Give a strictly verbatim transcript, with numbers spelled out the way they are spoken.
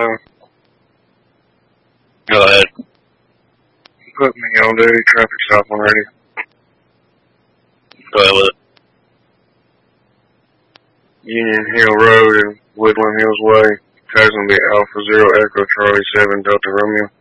Uh, Go ahead. put me on duty, traffic stop already. Go ahead with it. Union Hill Road and Woodland Hills Way. Tag's gonna be Alpha Zero Echo Charlie seven Delta Romeo.